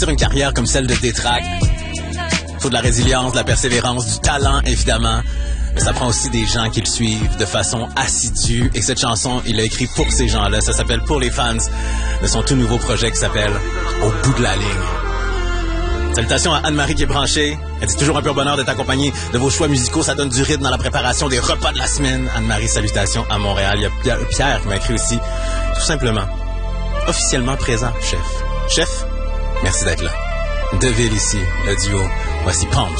Sur une carrière comme celle de Détrac, faut de la résilience, de la persévérance, du talent, évidemment. Mais ça prend aussi des gens qui le suivent de façon assidue. Et cette chanson, il l'a écrit pour ces gens-là. Ça s'appelle Pour les fans de son tout nouveau projet qui s'appelle Au bout de la ligne. Salutations à Anne-Marie qui est branchée. Elle dit toujours un pur bonheur d'être accompagnée de vos choix musicaux. Ça donne du rythme dans la préparation des repas de la semaine. Anne-Marie, salutations à Montréal. Il y a Pierre qui m'a écrit aussi. Tout simplement, officiellement présent, chef. Chef, merci d'être là. Deville ici, le duo. Voici Punch.